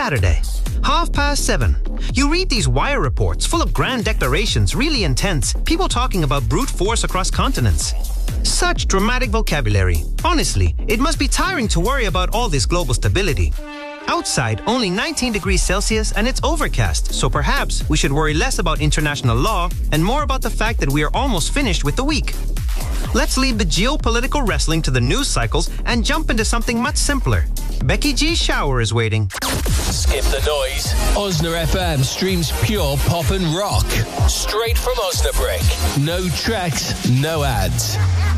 Saturday, 7:30. You read these wire reports full of grand declarations, really intense, people talking about brute force across continents. Such dramatic vocabulary. Honestly, it must be tiring to worry about all this global stability. Outside, only 19 degrees Celsius and it's overcast, so perhaps we should worry less about international law and more about the fact that we are almost finished with the week. Let's leave the geopolitical wrestling to the news cycles and jump into something much simpler. Becky G's shower is waiting. Skip the noise. Osna FM streams pure pop and rock. Straight from Osnabrück. No tracks, no ads.